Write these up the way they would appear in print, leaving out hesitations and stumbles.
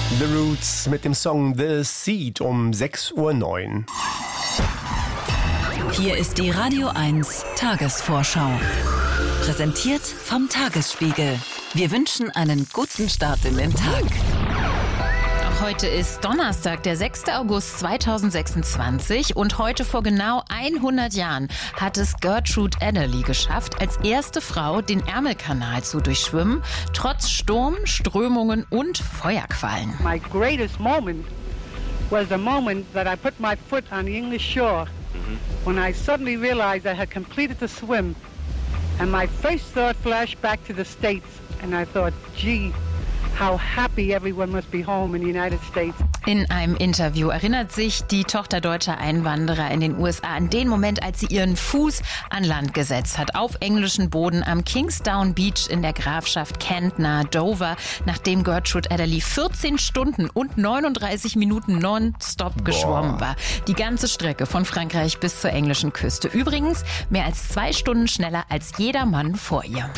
The Roots mit dem Song The Seed um 6:09 Uhr. Hier ist die Radio 1 Tagesvorschau. Präsentiert vom Tagesspiegel. Wir wünschen einen guten Start in den Tag. Heute ist Donnerstag, der 6. August 2026 und heute vor genau 100 Jahren hat es Gertrude Adderley geschafft, als erste Frau den Ärmelkanal zu durchschwimmen, trotz Sturm, Strömungen und Feuerquallen. My greatest moment was the moment that I put my foot on the English shore when I suddenly realized I had completed the swim and my first thought flashed back to the States and I thought, gee, how happy everyone must be home in the United States. In einem Interview erinnert sich die Tochter deutscher Einwanderer in den USA an den Moment, als sie ihren Fuß an Land gesetzt hat, auf englischen Boden am Kingsdown Beach in der Grafschaft Kent nahe Dover, nachdem Gertrude Adderley 14 Stunden und 39 Minuten nonstop geschwommen war. Die ganze Strecke von Frankreich bis zur englischen Küste. Übrigens mehr als 2 Stunden schneller als jeder Mann vor ihr.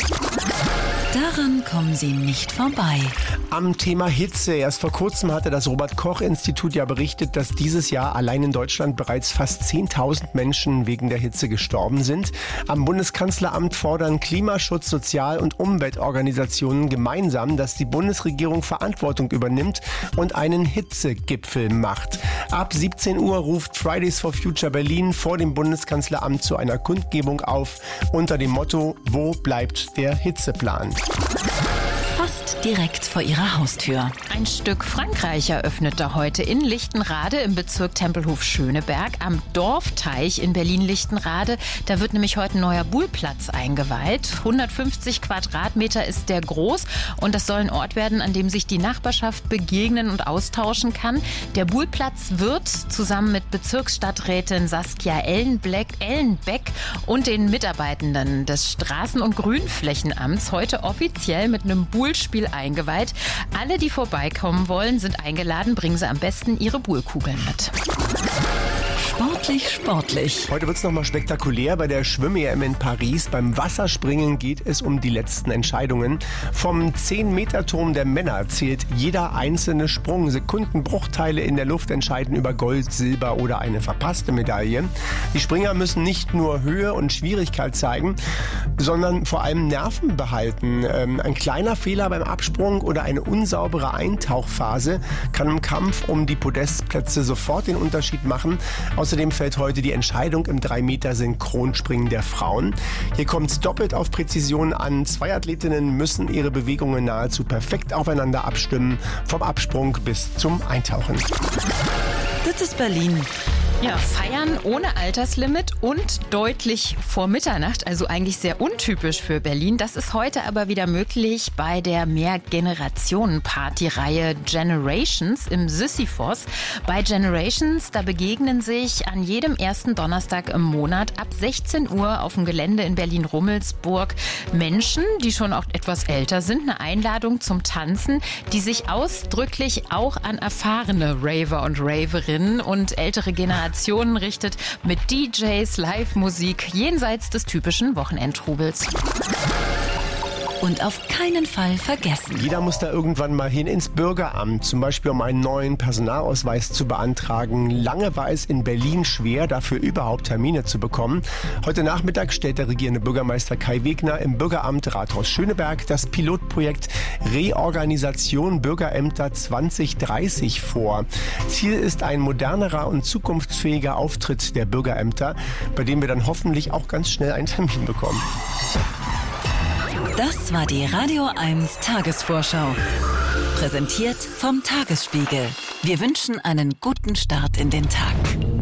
Daran kommen Sie nicht vorbei. Am Thema Hitze. Erst vor kurzem hatte das Robert-Koch-Institut ja berichtet, dass dieses Jahr allein in Deutschland bereits fast 10.000 Menschen wegen der Hitze gestorben sind. Am Bundeskanzleramt fordern Klimaschutz-, Sozial- und Umweltorganisationen gemeinsam, dass die Bundesregierung Verantwortung übernimmt und einen Hitzegipfel macht. Ab 17 Uhr ruft Fridays for Future Berlin vor dem Bundeskanzleramt zu einer Kundgebung auf unter dem Motto: Wo bleibt der Hitzeplan? Fast direkt vor Ihrer Haustür. Ein Stück Frankreich eröffnete heute in Lichtenrade im Bezirk Tempelhof-Schöneberg am Dorfteich in Berlin-Lichtenrade. Da wird nämlich heute ein neuer Buhlplatz eingeweiht. 150 Quadratmeter ist der groß und das soll ein Ort werden, an dem sich die Nachbarschaft begegnen und austauschen kann. Der Buhlplatz wird zusammen mit Bezirksstadträtin Saskia Ellenbeck und den Mitarbeitenden des Straßen- und Grünflächenamts heute offiziell mit einem Buhlspiel eingeweiht. Alle, die vorbeikommen wollen, sind eingeladen. Bringen Sie am besten Ihre Buhlkugeln mit. Sportlich. Heute wird es nochmal spektakulär bei der Schwimm-EM in Paris. Beim Wasserspringen geht es um die letzten Entscheidungen. Vom 10-Meter-Turm der Männer zählt jeder einzelne Sprung. Sekundenbruchteile in der Luft entscheiden über Gold, Silber oder eine verpasste Medaille. Die Springer müssen nicht nur Höhe und Schwierigkeit zeigen, sondern vor allem Nerven behalten. Ein kleiner Fehler beim Absprung oder eine unsaubere Eintauchphase kann im Kampf um die Podestplätze sofort den Unterschied machen. Außerdem fällt heute die Entscheidung im 3-Meter-Synchronspringen der Frauen. Hier kommt es doppelt auf Präzision an. 2 Athletinnen müssen ihre Bewegungen nahezu perfekt aufeinander abstimmen, vom Absprung bis zum Eintauchen. Das ist Berlin. Ja, feiern ohne Alterslimit und deutlich vor Mitternacht, also eigentlich sehr untypisch für Berlin. Das ist heute aber wieder möglich bei der Mehrgenerationen-Party-Reihe Generations im Sisyphos. Bei Generations, da begegnen sich an jedem ersten Donnerstag im Monat ab 16 Uhr auf dem Gelände in Berlin-Rummelsburg Menschen, die schon auch etwas älter sind, eine Einladung zum Tanzen, die sich ausdrücklich auch an erfahrene Raver und Raverinnen und ältere Generationen richtet, mit DJs, Live-Musik jenseits des typischen Wochenendtrubels. Und auf keinen Fall vergessen. Jeder muss da irgendwann mal hin ins Bürgeramt, zum Beispiel um einen neuen Personalausweis zu beantragen. Lange war es in Berlin schwer, dafür überhaupt Termine zu bekommen. Heute Nachmittag stellt der regierende Bürgermeister Kai Wegner im Bürgeramt Rathaus-Schöneberg das Pilotprojekt Reorganisation Bürgerämter 2030 vor. Ziel ist ein modernerer und zukunftsfähiger Auftritt der Bürgerämter, bei dem wir dann hoffentlich auch ganz schnell einen Termin bekommen. Das war die Radio 1 Tagesvorschau. Präsentiert vom Tagesspiegel. Wir wünschen einen guten Start in den Tag.